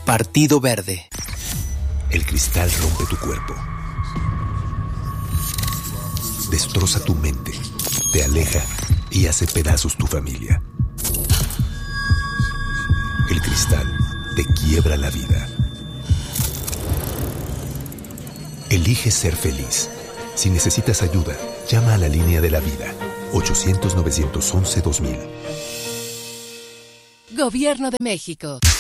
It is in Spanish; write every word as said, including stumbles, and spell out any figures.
Partido Verde. El cristal rompe tu cuerpo. Destroza tu mente. Te aleja y hace pedazos tu familia. El cristal te quiebra la vida. Elige ser feliz. Si necesitas ayuda, llama a la línea de la vida. ochocientos, novecientos once, dos mil. Gobierno de México.